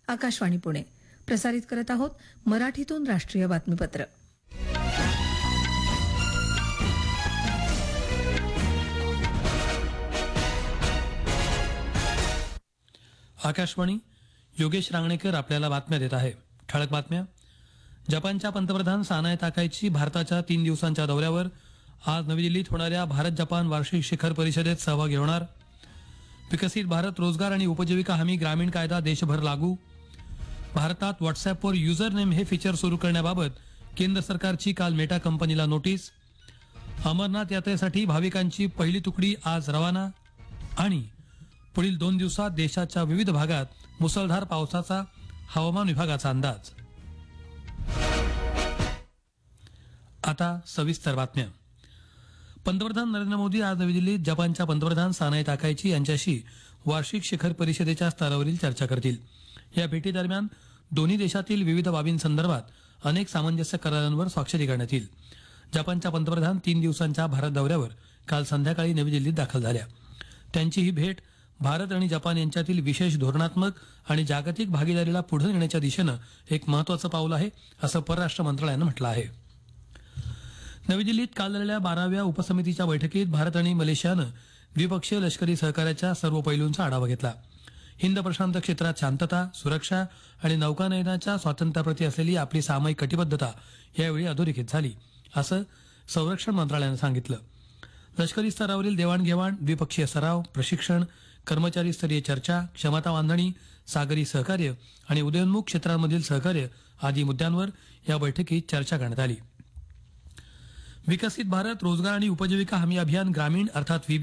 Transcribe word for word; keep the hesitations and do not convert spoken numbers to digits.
आकाशवाणी पुणे प्रसारित करत आहोत मराठीतून राष्ट्रीय बातमीपत्र. आकाशवाणी. योगेश रांगणेकर आपल्याला बातम्या देत आहे. ठळक बातम्या. जपानच्या पंतप्रधान सानाय ताकाईची भारताच्या तीन दिवसांच्या दौऱ्यावर आज नवी दिल्लीत होणाऱ्या भारत जपान वार्षिक शिखर परिषदेत सहभागी होणार. विकसित भारत रोजगार आणि उपजीविका हमी ग्रामीण कायदा देशभर लागू. भारतात व्हॉट्सअॅपवर युजर नेम हे फीचर सुरू करण्याबाबत केंद्र सरकारची काल मेटा कंपनीला नोटीस. अमरनाथ यात्रेसाठी भाविकांची पहिली तुकडी आज रवाना. आणि पुढील दोन दिवसात देशाच्या विविध भागात मुसळधार पावसाचा हवामान विभागाचा अंदाज. आता सविस्तर बातम्या. पंतप्रधान नरेंद्र मोदी आज नवी दिल्लीत जपानच्या पंतप्रधान सानाय ताकाईची यांच्याशी वार्षिक शिखर परिषदेच्या स्तरावरील चर्चा करतील. या भेटीदरम्यान दोन्ही देशातील विविध बाबींसंदर्भात अनेक सामंजस्य करारांवर स्वाक्षरी करण्यात येईल. जपानच्या पंतप्रधान तीन दिवसांच्या भारत दौऱ्यावर काल संध्याकाळी नवी दिल्लीत दाखल झाल्या. त्यांची ही भेट भारत आणि जपान यांच्यातील विशेष धोरणात्मक आणि जागतिक भागीदारीला पुढे नेण्याच्या दिशेनं एक महत्वाचं पाऊल आहे, असं परराष्ट्र मंत्रालयानं म्हटलं आहे. नवी दिल्लीत काल झालेल्या बाराव्या उपसमितीच्या बैठकीत भारत आणि मलेशियानं द्विपक्षीय लष्करी सहकार्याच्या सर्व पैलूंचा आढावा घेतला. हिंद प्रशांत क्षेत्रात शांतता, सुरक्षा आणि नौकानयनाच्या स्वातंत्र्याप्रती असलेली आपली सामायिक कटिबद्धता यावेळी अधोरेखित झाली, असं संरक्षण मंत्रालयानं सांगितलं. लष्करी स्तरावरील देवाणघेवाण, द्विपक्षीय सराव, प्रशिक्षण, कर्मचारी स्तरीय चर्चा, क्षमता बांधणी, सागरी सहकार्य आणि उदयोन्मुख क्षेत्रांमधील सहकार्य आदी मुद्द्यांवर या बैठकीत चर्चा करण्यात आली. विकसित भारत रोजगार आणि उपजीविका हमी अभियान ग्रामीण अर्थात